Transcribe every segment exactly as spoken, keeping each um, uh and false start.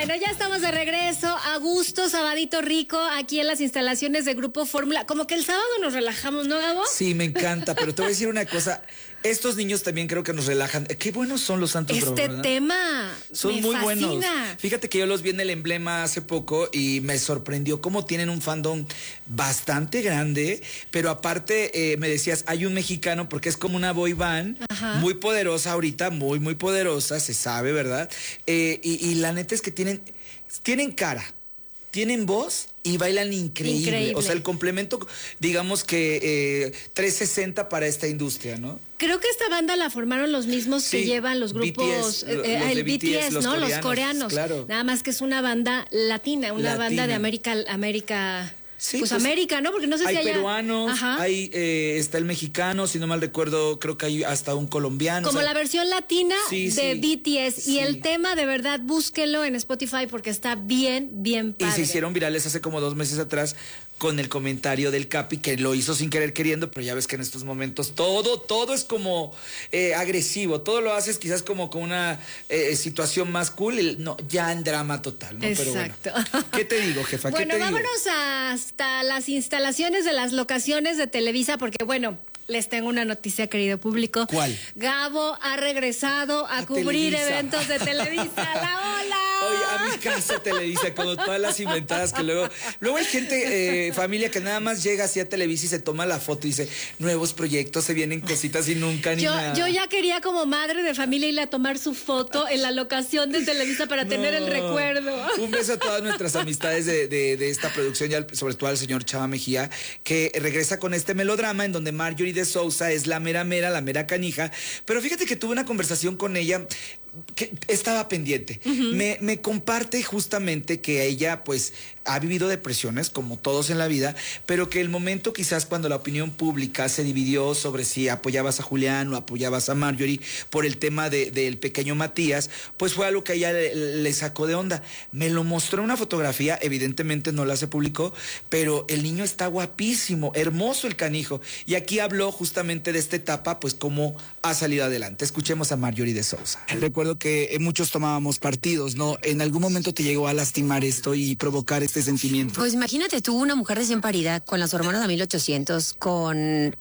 Bueno, ya estamos de regreso. A gusto, sabadito rico, aquí en las instalaciones de Grupo Fórmula. Como que el sábado nos relajamos, ¿no, Gabo? Sí, me encanta, pero te voy a decir una cosa. Estos niños también creo que nos relajan. Qué buenos son los Santos Este Bravos, ¿verdad? tema Son me muy fascina. buenos. Fíjate que yo los vi en el Emblema hace poco y me sorprendió cómo tienen un fandom bastante grande, pero aparte eh, me decías, hay un mexicano porque es como una boy band. Ajá. Muy poderosa ahorita, muy, muy poderosa, se sabe, ¿verdad? Eh, y, y la neta es que tienen, tienen cara, tienen voz y bailan increíble. increíble. O sea, el complemento, digamos que eh, trescientos sesenta para esta industria, ¿no? Creo que esta banda la formaron los mismos sí, que llevan los grupos, B T S, eh, los el de B T S, B T S, los ¿no? coreanos, los coreanos. Claro. Nada más que es una banda latina, una latina. banda de América, América. Sí, pues, pues América, ¿no? Porque no sé hay si hay peruanos, Ajá. hay eh, está el mexicano, si no mal recuerdo, creo que hay hasta un colombiano. Como o sea, la versión latina sí, de sí, B T S. sí. Y el tema, de verdad, búsquenlo en Spotify porque está bien, bien padre. Y se hicieron virales hace como dos meses atrás con el comentario del Capi, que lo hizo sin querer queriendo, pero ya ves que en estos momentos todo, todo es como eh, agresivo, todo lo haces quizás como con una eh, situación más cool, y no, ya en drama total, ¿no? Exacto. Pero bueno, ¿qué te digo, jefa? ¿Qué Bueno, te digo? vámonos hasta las instalaciones de las locaciones de Televisa, porque bueno, les tengo una noticia, querido público. ¿Cuál? Gabo ha regresado a, a cubrir Televisa. Eventos de Televisa. ¡La hola! Oye, a mi casa Televisa, como todas las inventadas que luego... Luego hay gente, eh, familia, que nada más llega así a Televisa y se toma la foto y dice, nuevos proyectos, se vienen cositas y nunca ni yo, nada. Yo ya quería como madre de familia ir a tomar su foto en la locación de Televisa para no, tener el recuerdo. Un beso a todas nuestras amistades de, de, de esta producción, y sobre todo al señor Chava Mejía, que regresa con este melodrama en donde Marjorie de Sousa es la mera mera, la mera canija. Pero fíjate que tuve una conversación con ella que estaba pendiente. Uh-huh. Me, me comparte justamente que ella pues ha vivido depresiones como todos en la vida, pero que el momento quizás cuando la opinión pública se dividió sobre si apoyabas a Julián o apoyabas a Marjorie por el tema de, del pequeño Matías, pues fue algo que a ella le, le sacó de onda. Me lo mostró en una fotografía, evidentemente no la se publicó, pero el niño está guapísimo, hermoso el canijo, y aquí habló justamente de esta etapa, pues cómo ha salido adelante. Escuchemos a Marjorie de Sousa. Recuerdo que muchos tomábamos partidos, ¿no? ¿En algún momento te llegó a lastimar esto y provocar este sentimiento? Pues imagínate tú, una mujer recién parida, con las hormonas de mil ochocientos, con eh,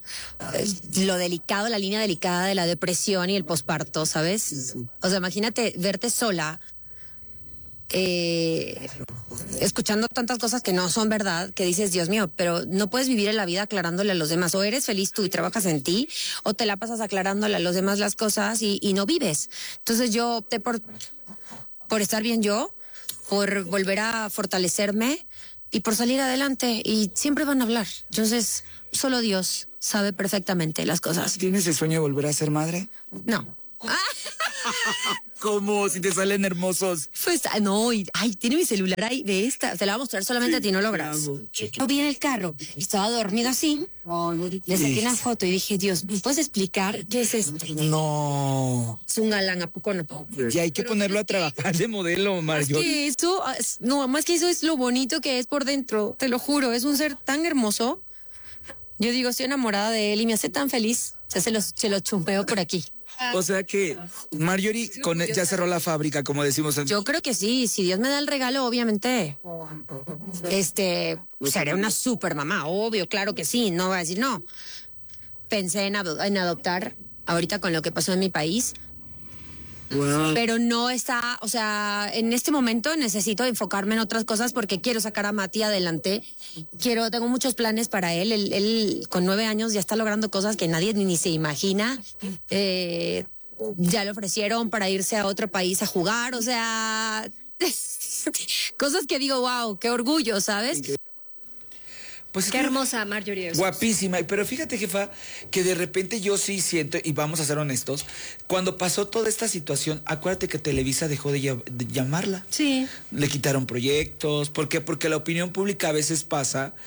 lo delicado, la línea delicada de la depresión y el posparto, ¿sabes? Sí, sí. O sea, imagínate verte sola, eh, escuchando tantas cosas que no son verdad, que dices, Dios mío, pero no puedes vivir en la vida aclarándole a los demás. O eres feliz tú y trabajas en ti, o te la pasas aclarándole a los demás las cosas y, y no vives. Entonces yo opté por, por estar bien yo, por volver a fortalecerme y por salir adelante. Y siempre van a hablar. Entonces, solo Dios sabe perfectamente las cosas. ¿Tienes el sueño de volver a ser madre? No. ¿Cómo? Si te salen hermosos. Pues, no, y, ay, tiene mi celular ahí de esta. Te la voy a mostrar solamente sí, a ti, no lo grabas. Yo vi en el carro, estaba dormida así. Le saqué una foto y dije, Dios, ¿me puedes explicar qué es esto? No. Es un galán, ¿a poco no? Y hay que Pero ponerlo a trabajar de modelo, Mario. Más que eso, no, más que eso es lo bonito que es por dentro. Te lo juro, es un ser tan hermoso. Yo digo, estoy enamorada de él y me hace tan feliz. O sea, se lo, se lo chumpeo por aquí. O sea que Marjorie con, ya cerró la fábrica, como decimos. En... Yo creo que sí. Si Dios me da el regalo, obviamente, este, seré una super mamá. Obvio, claro que sí. No voy a decir no. Pensé en, ado- en adoptar ahorita con lo que pasó en mi país. Wow. Pero no está, o sea, en este momento necesito enfocarme en otras cosas porque quiero sacar a Mati adelante. Quiero, tengo muchos planes para él. Él, él con nueve años ya está logrando cosas que nadie ni se imagina. Eh, ya le ofrecieron para irse a otro país a jugar, o sea, cosas que digo, wow, qué orgullo, ¿sabes? Pues qué hermosa Marjorie. Guapísima. Pero fíjate, jefa, que de repente yo sí siento, y vamos a ser honestos, cuando pasó toda esta situación, acuérdate que Televisa dejó de, de llamarla. Sí. Le quitaron proyectos. ¿Por qué? Porque la opinión pública a veces pasa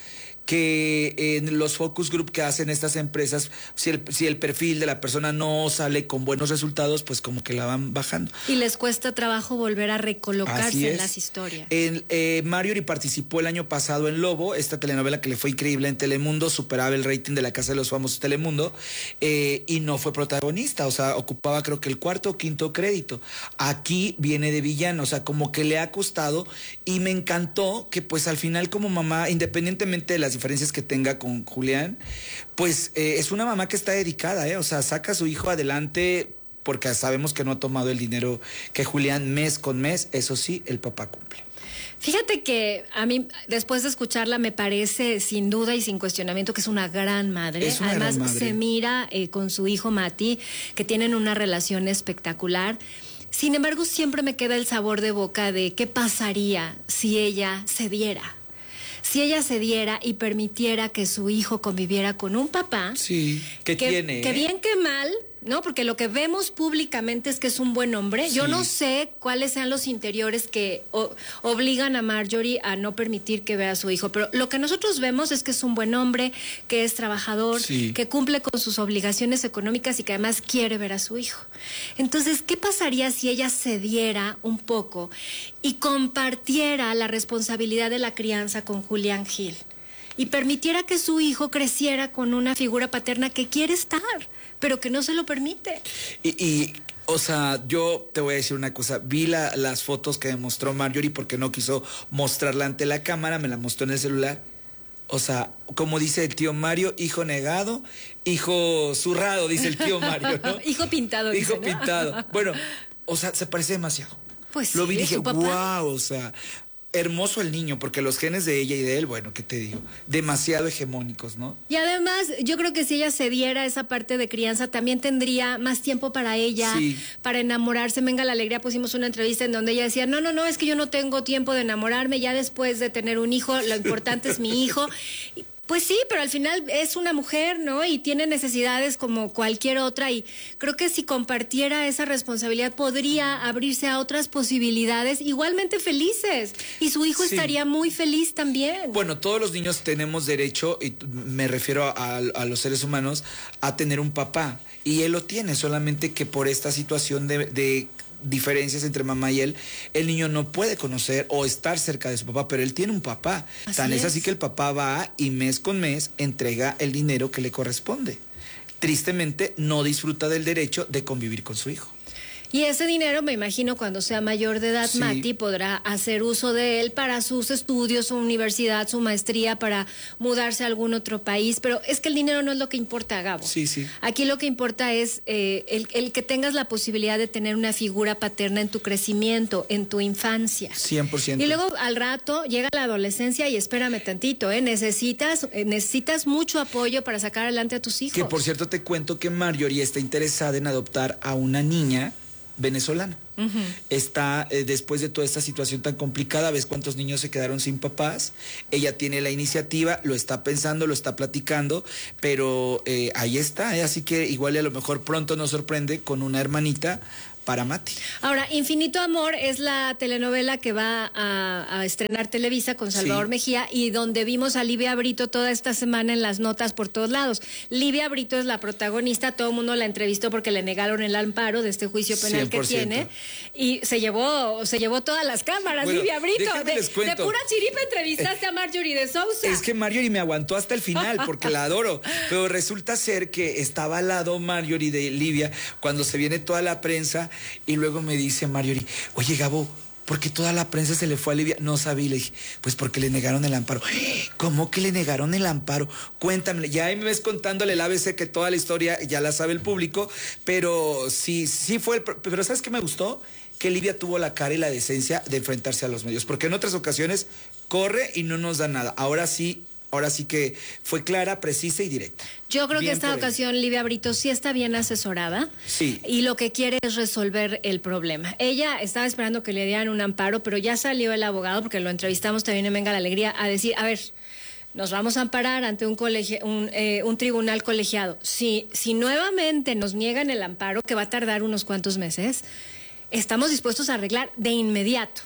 que en los focus group que hacen estas empresas, si el, si el perfil de la persona no sale con buenos resultados, pues como que la van bajando. Y les cuesta trabajo volver a recolocarse Así en es. las historias. En, eh, Marjorie participó el año pasado en Lobo, esta telenovela que le fue increíble en Telemundo, superaba el rating de La Casa de los Famosos Telemundo, eh, y no fue protagonista, o sea, ocupaba creo que el cuarto o quinto crédito. Aquí viene de villano, o sea, como que le ha costado, y me encantó que pues al final como mamá, independientemente de las diferencias que tenga con Julián, pues eh, es una mamá que está dedicada, ¿eh? O sea, saca a su hijo adelante porque sabemos que no ha tomado el dinero que Julián mes con mes, eso sí, el papá cumple. Fíjate que a mí, después de escucharla, me parece sin duda y sin cuestionamiento que es una gran madre. Es una Además, gran madre. se mira eh, con su hijo Mati, que tienen una relación espectacular. Sin embargo, siempre me queda el sabor de boca de qué pasaría si ella cediera. Si ella cediera y permitiera que su hijo conviviera con un papá. Sí, que tiene, Que ¿eh? bien que mal, ¿no? Porque lo que vemos públicamente es que es un buen hombre. Yo Sí. no sé cuáles sean los interiores que o, obligan a Marjorie a no permitir que vea a su hijo, pero lo que nosotros vemos es que es un buen hombre, que es trabajador, Sí. que cumple con sus obligaciones económicas y que además quiere ver a su hijo. Entonces, ¿qué pasaría si ella cediera un poco y compartiera la responsabilidad de la crianza con Julián Gil? Y permitiera que su hijo creciera con una figura paterna que quiere estar, pero que no se lo permite. Y, y, o sea, yo te voy a decir una cosa, vi la, las fotos que me mostró Marjorie porque no quiso mostrarla ante la cámara, me la mostró en el celular. O sea, como dice el tío Mario, hijo negado, hijo zurrado, dice el tío Mario, ¿no? Hijo pintado, dice, Hijo ¿no? pintado. Bueno, o sea, se parece demasiado. Pues Lo sí, vi y es dije, su papá. wow, o sea, hermoso el niño, porque los genes de ella y de él, bueno, ¿qué te digo? Demasiado hegemónicos, ¿no? Y además, yo creo que si ella cediera esa parte de crianza, también tendría más tiempo para ella, Sí. para enamorarse. Venga la alegría, pusimos una entrevista en donde ella decía, no, no, no, es que yo no tengo tiempo de enamorarme, ya después de tener un hijo, lo importante es mi hijo. Y, pues sí, pero al final es una mujer, ¿no? Y tiene necesidades como cualquier otra, y creo que si compartiera esa responsabilidad podría abrirse a otras posibilidades igualmente felices, y su hijo Sí. estaría muy feliz también. Bueno, todos los niños tenemos derecho, y me refiero a, a los seres humanos, a tener un papá. Y él lo tiene, solamente que por esta situación de, de diferencias entre mamá y él, el niño no puede conocer o estar cerca de su papá, pero él tiene un papá. Así Tan es es. así que el papá va y mes con mes entrega el dinero que le corresponde. Tristemente, no disfruta del derecho de convivir con su hijo. Y ese dinero, me imagino, cuando sea mayor de edad, Sí. Mati podrá hacer uso de él para sus estudios, su universidad, su maestría, para mudarse a algún otro país. Pero es que el dinero no es lo que importa, Gabo. Sí, sí. Aquí lo que importa es eh, el, el que tengas la posibilidad de tener una figura paterna en tu crecimiento, en tu infancia. cien por ciento. Y luego al rato llega la adolescencia y espérame tantito, ¿eh? Necesitas, eh, necesitas mucho apoyo para sacar adelante a tus hijos. Que por cierto te cuento que Marjorie está interesada en adoptar a una niña venezolana. Uh-huh. Está, eh, después de toda esta situación tan complicada, ves cuántos niños se quedaron sin papás. Ella tiene la iniciativa, lo está pensando, lo está platicando, pero eh, ahí está, eh, así que igual y a lo mejor pronto nos sorprende con una hermanita para Mati. Ahora, Infinito Amor es la telenovela que va a, a estrenar Televisa con Salvador Sí. Mejía, y donde vimos a Livia Brito toda esta semana en las notas por todos lados. Livia Brito es la protagonista, todo el mundo la entrevistó porque le negaron el amparo de este juicio penal cien por que ciento. tiene, y se llevó, se llevó todas las cámaras. Bueno, Livia Brito, déjame de, les cuento. de pura chiripa entrevistaste a Marjorie de Sousa. Es que Marjorie me aguantó hasta el final porque la adoro, pero resulta ser que estaba al lado Marjorie de Livia cuando se viene toda la prensa, y luego me dice Marjorie, oye Gabo, ¿por qué toda la prensa se le fue a Livia? No sabía, le dije, pues porque le negaron el amparo. ¿Cómo que le negaron el amparo? Cuéntame, ya ahí me ves contándole el A B C, que toda la historia ya la sabe el público, pero sí, sí fue el... Pero ¿sabes qué me gustó? Que Livia tuvo la cara y la decencia de enfrentarse a los medios, porque en otras ocasiones corre y no nos da nada. Ahora sí, ahora sí que fue clara, precisa y directa. Yo creo Bien que esta por ella. ocasión Livia Brito sí está bien asesorada. Sí. Y lo que quiere es resolver el problema. Ella estaba esperando que le dieran un amparo, pero ya salió el abogado, porque lo entrevistamos también en Venga la Alegría, a decir, a ver, nos vamos a amparar ante un, colegio, un, eh, un tribunal colegiado. Si, si nuevamente nos niegan el amparo, que va a tardar unos cuantos meses, estamos dispuestos a arreglar de inmediato.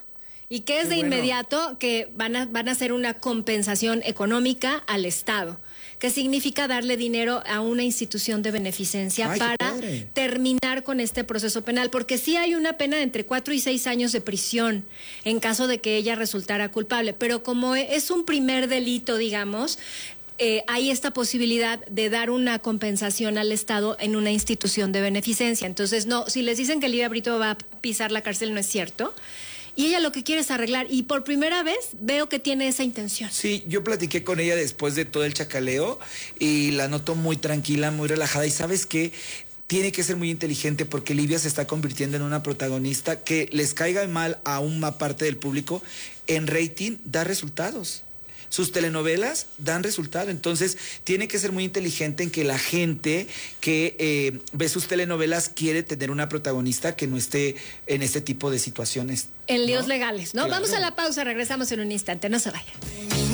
y que es Qué de bueno. inmediato que van a, van a hacer una compensación económica al Estado, que significa darle dinero a una institución de beneficencia Ay, qué para padre. terminar con este proceso penal, porque sí hay una pena de entre cuatro y seis años de prisión en caso de que ella resultara culpable, pero como es un primer delito, digamos, eh, hay esta posibilidad de dar una compensación al Estado en una institución de beneficencia. Entonces, no, si les dicen que Livia Brito va a pisar la cárcel, no es cierto. Y ella lo que quiere es arreglar, y por primera vez veo que tiene esa intención. Sí, yo platiqué con ella después de todo el chacaleo y la noto muy tranquila, muy relajada. Y ¿sabes qué? Tiene que ser muy inteligente porque Livia se está convirtiendo en una protagonista que les caiga mal a una parte del público. En rating da resultados. Sus telenovelas dan resultado, entonces tiene que ser muy inteligente en que la gente que eh, ve sus telenovelas quiere tener una protagonista que no esté en este tipo de situaciones. En líos ¿no? legales, ¿no? Claro. Vamos a la pausa, regresamos en un instante, no se vayan.